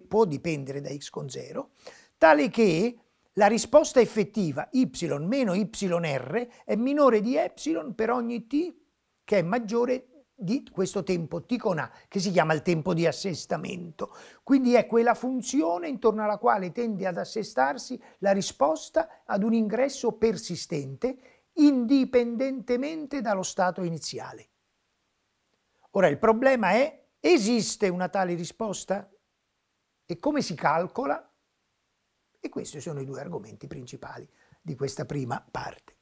può dipendere da x con 0, tale che la risposta effettiva y meno yr è minore di epsilon per ogni t che è maggiore di questo tempo t con a, che si chiama il tempo di assestamento. Quindi è quella funzione intorno alla quale tende ad assestarsi la risposta ad un ingresso persistente indipendentemente dallo stato iniziale. Ora il problema è: esiste una tale risposta? E come si calcola? E questi sono i due argomenti principali di questa prima parte.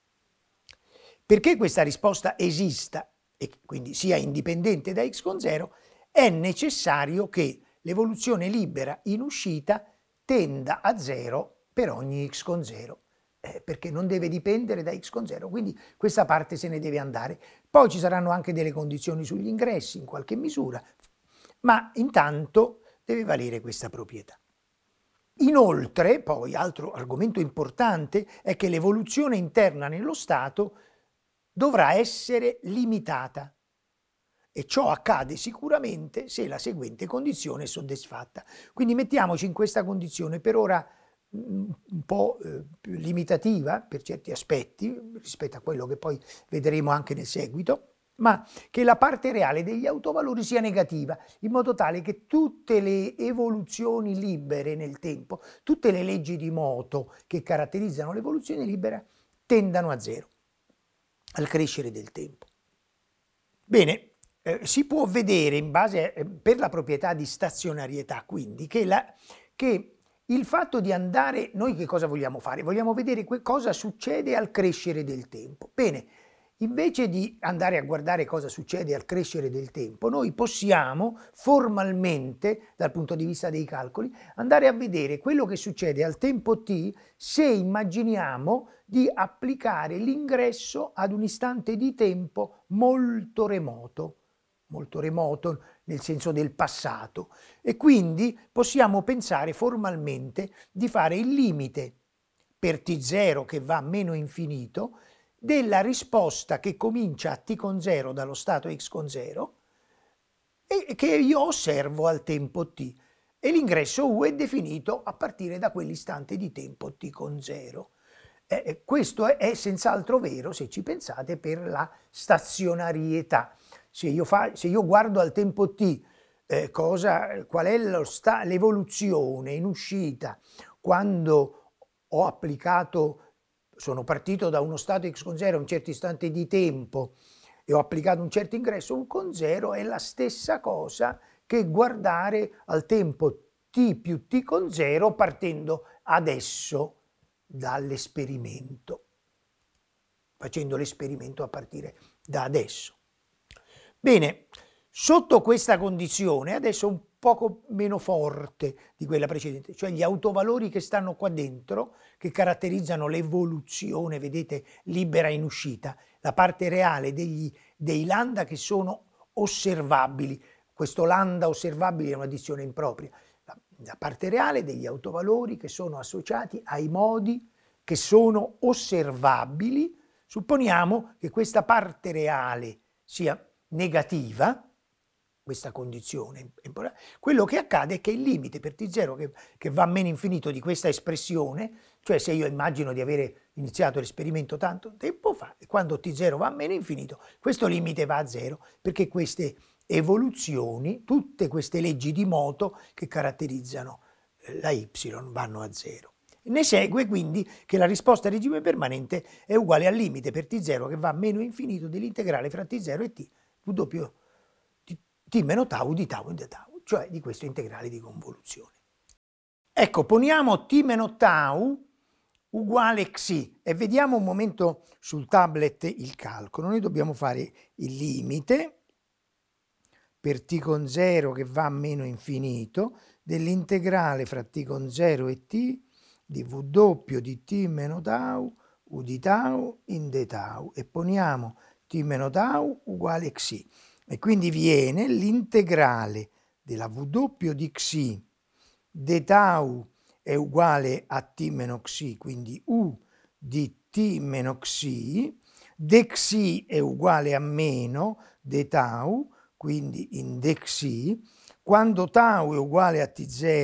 Perché questa risposta esista e quindi sia indipendente da x con 0, è necessario che l'evoluzione libera in uscita tenda a 0 per ogni x con 0, perché non deve dipendere da x con 0, quindi questa parte se ne deve andare. Poi ci saranno anche delle condizioni sugli ingressi in qualche misura, ma intanto deve valere questa proprietà. Inoltre, poi, altro argomento importante è che l'evoluzione interna nello stato dovrà essere limitata, e ciò accade sicuramente se la seguente condizione è soddisfatta. Quindi mettiamoci in questa condizione per ora un po' più limitativa per certi aspetti rispetto a quello che poi vedremo anche nel seguito, ma che la parte reale degli autovalori sia negativa, in modo tale che tutte le evoluzioni libere nel tempo, tutte le leggi di moto che caratterizzano l'evoluzione libera tendano a 0 al crescere del tempo. Bene, si può vedere in base per la proprietà di stazionarietà, quindi, che il fatto di andare, noi che cosa vogliamo fare? Vogliamo vedere cosa succede al crescere del tempo. Bene, invece di andare a guardare cosa succede al crescere del tempo, noi possiamo formalmente, dal punto di vista dei calcoli, andare a vedere quello che succede al tempo t se immaginiamo di applicare l'ingresso ad un istante di tempo molto remoto nel senso del passato, e quindi possiamo pensare formalmente di fare il limite per t0 che va a meno infinito della risposta che comincia a t con 0 dallo stato x con 0 e che io osservo al tempo t, e l'ingresso u è definito a partire da quell'istante di tempo t con 0. Questo è senz'altro vero, se ci pensate, per la stazionarietà. Se io guardo al tempo t qual è l'evoluzione in uscita quando ho applicato, sono partito da uno stato x con 0 a un certo istante di tempo e ho applicato un certo ingresso u con 0, è la stessa cosa che guardare al tempo t più t con 0 partendo adesso dall'esperimento, facendo l'esperimento a partire da adesso. Bene, sotto questa condizione, adesso un poco meno forte di quella precedente, cioè gli autovalori che stanno qua dentro, che caratterizzano l'evoluzione, vedete, libera in uscita, la parte reale dei lambda che sono osservabili. Questo lambda osservabile è una dizione impropria. La parte reale degli autovalori che sono associati ai modi che sono osservabili. Supponiamo che questa parte reale sia negativa, questa condizione. Quello che accade è che il limite per t0 che va a meno infinito di questa espressione, cioè se io immagino di avere iniziato l'esperimento tanto tempo fa, e quando t0 va a meno infinito, questo limite va a 0, perché queste evoluzioni, tutte queste leggi di moto che caratterizzano la y vanno a 0. Ne segue quindi che la risposta a regime permanente è uguale al limite per t0 che va a meno infinito dell'integrale fra t0 e t w di t meno tau di tau in d tau, cioè di questo integrale di convoluzione. Ecco, poniamo t meno tau uguale xi e vediamo un momento sul tablet il calcolo. Noi dobbiamo fare il limite per t con 0 che va a meno infinito dell'integrale fra t con 0 e t di w di t meno tau u di tau in d tau, e poniamo t meno tau uguale xi, e quindi viene l'integrale della w di xi d tau è uguale a t meno xi, quindi u di t meno xi, d xi è uguale a meno d tau, quindi in d xi, quando tau è uguale a t0